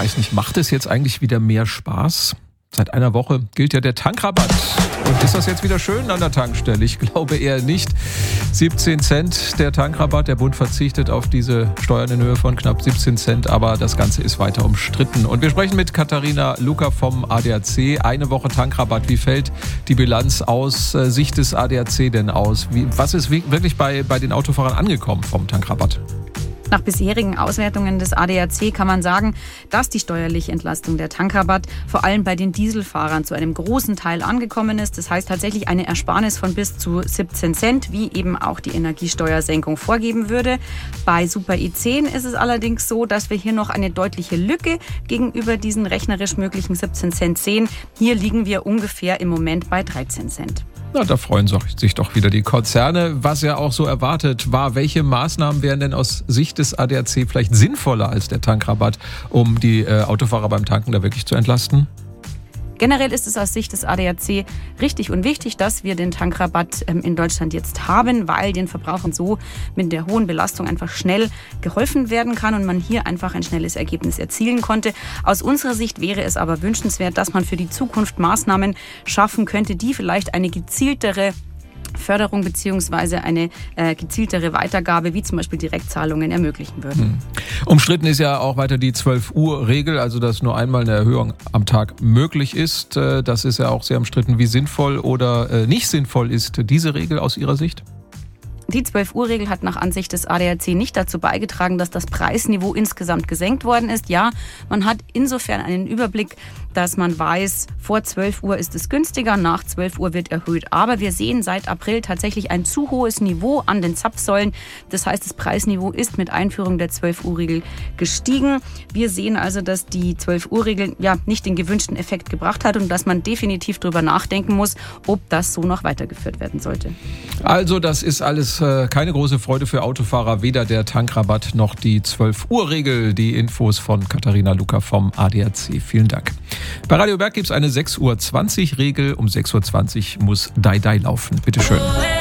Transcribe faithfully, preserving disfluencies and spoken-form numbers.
weiß nicht, macht es jetzt eigentlich wieder mehr Spaß? Seit einer Woche gilt ja der Tankrabatt. Und ist das jetzt wieder schön an der Tankstelle? Ich glaube eher nicht. siebzehn Cent der Tankrabatt. Der Bund verzichtet auf diese Steuern in Höhe von knapp siebzehn Cent. Aber das Ganze ist weiter umstritten. Und wir sprechen mit Katharina Lucker vom A D A C. Eine Woche Tankrabatt. Wie fällt die Bilanz aus äh, Sicht des A D A C denn aus? Wie, was ist wirklich bei, bei den Autofahrern angekommen vom Tankrabatt? Nach bisherigen Auswertungen des A D A C kann man sagen, dass die steuerliche Entlastung der Tankrabatt vor allem bei den Dieselfahrern zu einem großen Teil angekommen ist. Das heißt tatsächlich eine Ersparnis von bis zu siebzehn Cent, wie eben auch die Energiesteuersenkung vorgeben würde. Bei Super I zehn ist es allerdings so, dass wir hier noch eine deutliche Lücke gegenüber diesen rechnerisch möglichen siebzehn Cent sehen. Hier liegen wir ungefähr im Moment bei dreizehn Cent. Na, da freuen sich doch wieder die Konzerne. Was ja auch so erwartet war, welche Maßnahmen wären denn aus Sicht des A D A C vielleicht sinnvoller als der Tankrabatt, um die äh, Autofahrer beim Tanken da wirklich zu entlasten? Generell ist es aus Sicht des A D A C richtig und wichtig, dass wir den Tankrabatt in Deutschland jetzt haben, weil den Verbrauchern so mit der hohen Belastung einfach schnell geholfen werden kann und man hier einfach ein schnelles Ergebnis erzielen konnte. Aus unserer Sicht wäre es aber wünschenswert, dass man für die Zukunft Maßnahmen schaffen könnte, die vielleicht eine gezieltere Förderung bzw. eine äh, gezieltere Weitergabe, wie zum Beispiel Direktzahlungen, ermöglichen würden. Hm. Umstritten ist ja auch weiter die zwölf Uhr Regel, also dass nur einmal eine Erhöhung am Tag möglich ist. Das ist ja auch sehr umstritten, wie sinnvoll oder äh, nicht sinnvoll ist diese Regel aus Ihrer Sicht? Die zwölf Uhr Regel hat nach Ansicht des A D A C nicht dazu beigetragen, dass das Preisniveau insgesamt gesenkt worden ist. Ja, man hat insofern einen Überblick, dass man weiß, vor zwölf Uhr ist es günstiger, nach zwölf Uhr wird erhöht. Aber wir sehen seit April tatsächlich ein zu hohes Niveau an den Zapfsäulen. Das heißt, das Preisniveau ist mit Einführung der zwölf Uhr Regel gestiegen. Wir sehen also, dass die zwölf Uhr Regel ja nicht den gewünschten Effekt gebracht hat und dass man definitiv darüber nachdenken muss, ob das so noch weitergeführt werden sollte. Also das ist alles äh, keine große Freude für Autofahrer, weder der Tankrabatt noch die zwölf Uhr Regel. Die Infos von Katharina Lucker vom A D A C. Vielen Dank. Bei Radio Berg gibt es eine sechs Uhr zwanzig Regel. Um sechs Uhr zwanzig muss Dai Dai laufen. Bitte schön.